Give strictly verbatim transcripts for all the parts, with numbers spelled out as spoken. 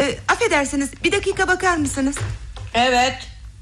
e, affedersiniz, bir dakika bakar mısınız? Evet.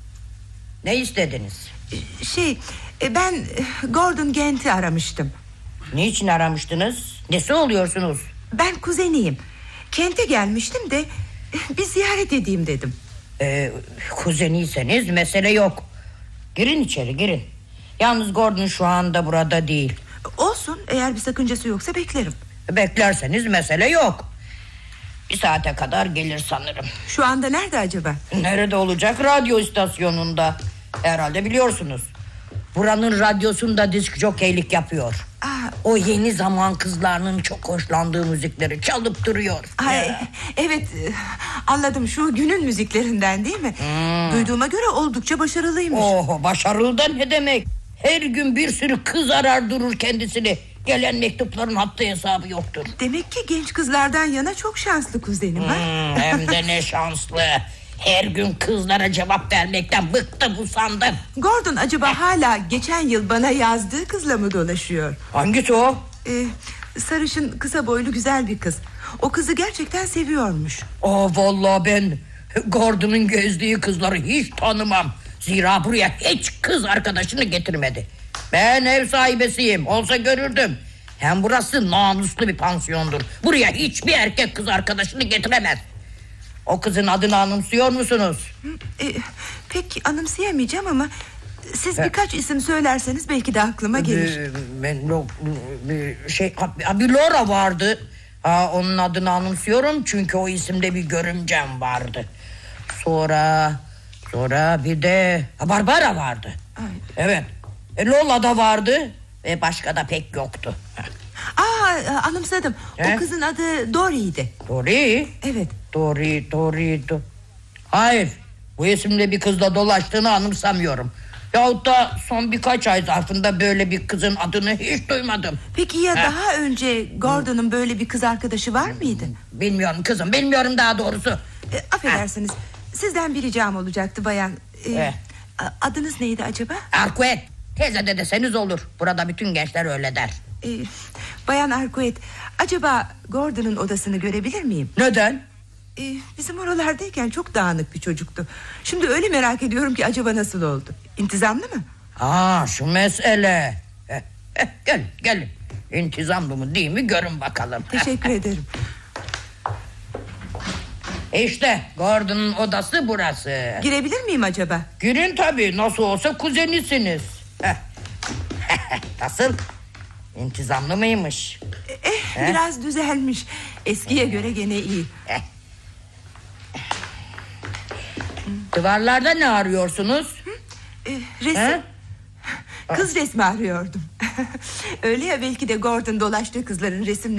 Ne istediniz? E, Şey e, ben e, Gordon Gent'i aramıştım. Niçin aramıştınız? Nesi oluyorsunuz? Ben kuzeniyim. Kent'e gelmiştim de e, bir ziyaret edeyim dedim. Ee, kuzeniyseniz mesele yok. Girin içeri, girin. Yalnız Gordon şu anda burada değil. Olsun, eğer bir sakıncası yoksa beklerim. Beklerseniz mesele yok. Bir saate kadar gelir sanırım. Şu anda nerede acaba? Nerede olacak? Radyo istasyonunda. Herhalde biliyorsunuz. Buranın radyosunda disk jokeylik yapıyor. Aa, O yeni zaman kızlarının çok hoşlandığı müzikleri çalıp duruyor. ay, evet, e, anladım, şu günün müziklerinden değil mi? Hmm. Duyduğuma göre oldukça başarılıymış. Oh, başarılı da ne demek? Her gün bir sürü kız arar durur kendisini. Gelen mektupların hattı hesabı yoktur. Demek ki genç kızlardan yana çok şanslı kuzenim. ha? Hmm, hem de ne şanslı. Her gün kızlara cevap vermekten bıktım, usandım. Gordon acaba hala geçen yıl bana yazdığı kızla mı dolaşıyor? Hangisi o? Ee, sarışın, kısa boylu güzel bir kız. O kızı gerçekten seviyormuş. Oh, vallahi ben Gordon'un gezdiği kızları hiç tanımam. Zira buraya hiç kız arkadaşını getirmedi. Ben ev sahibesiyim, olsa görürdüm. Hem burası namuslu bir pansiyondur. Buraya hiçbir erkek kız arkadaşını getiremez. O kızın adını anımsıyor musunuz? Ee, pek anımsayamayacağım ama siz birkaç isim söylerseniz belki de aklıma gelir. Ee, ben yok, bir şey, bir Laura vardı. Ha, onun adını anımsıyorum çünkü o isimde bir görümcem vardı. Sonra sonra bir de Barbara vardı. Ay. Evet. E, Lola da vardı ve başka da pek yoktu. Aa, anımsadım. He? O kızın adı Dory'ydi. Dory. Evet. Dory, Dory, Do... Hayır, bu isimle bir kızla dolaştığını anımsamıyorum. Yahut da son birkaç ay zarfında böyle bir kızın adını hiç duymadım. Peki ya He. daha önce Gordon'un böyle bir kız arkadaşı var mıydı? Bilmiyorum kızım, bilmiyorum daha doğrusu. E, affedersiniz, sizden bir ricam olacaktı bayan. E, He. a- adınız neydi acaba? Arkuet, teyze de deseniz olur. Burada bütün gençler öyle der. E, bayan Arkuet, acaba Gordon'un odasını görebilir miyim? Neden? E, bizim oralardayken çok dağınık bir çocuktu. Şimdi öyle merak ediyorum ki acaba nasıl oldu? İntizamlı mı? Aa, şu mesele. Eh, eh, gelin, gelin. İntizamlı mı değil mi görün bakalım. Teşekkür ederim. İşte Gordon'un odası burası. Girebilir miyim acaba? Girin tabii, nasıl olsa kuzenisiniz. Heh. Nasıl? İntizamlı mıymış? Eh, He? biraz düzelmiş. Eskiye göre gene iyi. Eh. Duvarlarda ne arıyorsunuz? E, resim. He? Kız resmi arıyordum. Öyle ya, belki de Gordon dolaştığı kızların resimlerini